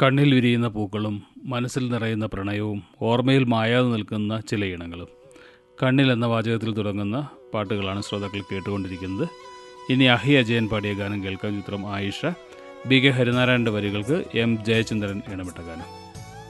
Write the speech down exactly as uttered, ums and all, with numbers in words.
കണ്ണിൽ വിരിയുന്ന പൂക്കളും മനസ്സിൽ നിറയുന്ന പ്രണയവും ഓർമ്മയിൽ മായാതെ നിൽക്കുന്ന ചില ഇണങ്ങളും. കണ്ണിൽ എന്ന വാചകത്തിൽ തുടങ്ങുന്ന പാട്ടുകളാണ് ശ്രോതാക്കൾ കേട്ടുകൊണ്ടിരിക്കുന്നത്. ഇനി അഹി അജയൻ പാടിയ ഗാനം കേൾക്കാം. ചിത്രം ആയിഷ. ബി കെ ഹരിനാരായണൻ്റെ വരികൾക്ക് എം ജയചന്ദ്രൻ ഇണമിട്ട ഗാനം.